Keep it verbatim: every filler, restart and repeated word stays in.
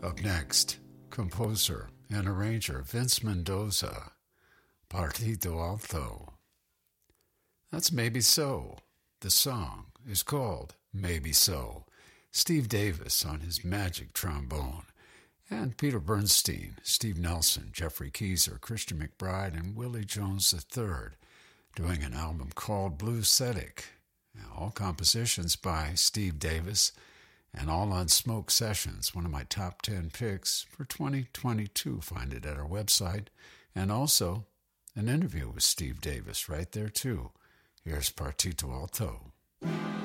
Up next, composer and arranger Vince Mendoza, Partito Alto. That's Maybe So. The song is called Maybe So. Steve Davis on his magic trombone, and Peter Bernstein, Steve Nelson, Jeffrey Keezer, Christian McBride, and Willie Jones the third doing an album called Bluesthetic. All compositions by Steve Davis and all on Smoke Sessions, one of my top ten picks for twenty twenty-two. Find it at our website. And also an interview with Steve Davis right there too. Here's Partito Alto.